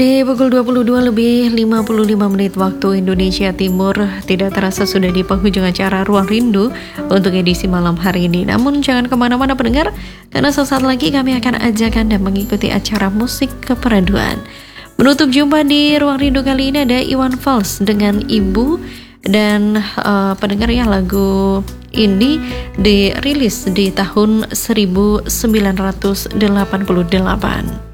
Di pukul 22 lebih 55 menit waktu Indonesia Timur, tidak terasa sudah di penghujung acara Ruang Rindu untuk edisi malam hari ini. Namun jangan kemana-mana pendengar, karena sesaat lagi kami akan ajak Anda mengikuti acara musik keperaduan. Menutup jumpa di Ruang Rindu kali ini ada Iwan Fals dengan Ibu. Dan pendengar ya, lagu ini dirilis di tahun 1988.